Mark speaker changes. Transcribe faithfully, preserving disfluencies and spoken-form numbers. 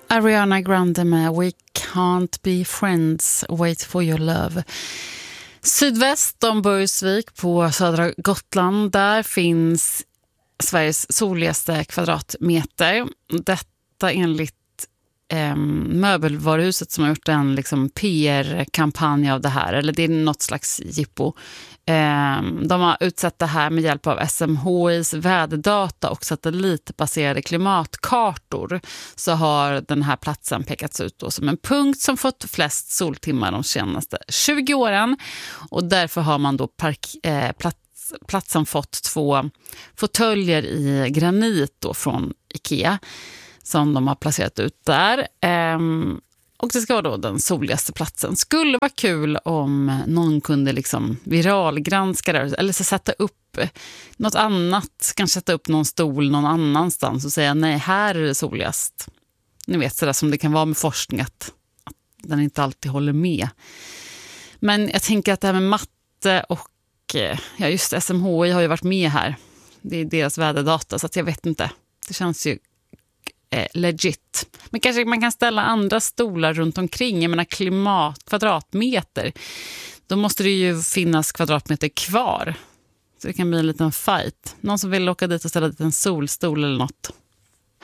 Speaker 1: Ariana Grande med We Can't Be Friends, Wait for Your Love. Sydväst om Burgsvik på södra Gotland, där finns Sveriges soligaste kvadratmeter. Detta enligt eh, möbelvaruhuset som har gjort en liksom, P R-kampanj av det här. Eller det är något slags jippo. Eh, de har utsett det här med hjälp av S M H I:s väderdata och satellitbaserade klimatkartor. Så har den här platsen pekats ut då som en punkt som fått flest soltimmar de senaste tjugo åren. Och därför har man då park, eh, plats platsen fått två fåtöljer i granit då från Ikea som de har placerat ut där. Ehm, och det ska vara då den soligaste platsen. Skulle vara kul om någon kunde liksom viralgranska det eller så sätta upp något annat, kanske sätta upp någon stol någon annanstans och säga nej, här är det soligast. Ni vet sådär som det kan vara med forskning att, att den inte alltid håller med. Men jag tänker att det här med matte och ja, just S M H I har ju varit med här. Det är deras väderdata så att jag vet inte. Det känns ju eh, legit. Men kanske man kan ställa andra stolar runt omkring. Jag menar klimat, kvadratmeter. Då måste det ju finnas kvadratmeter kvar. Så det kan bli en liten fight. Någon som vill åka dit och ställa dit en solstol eller något.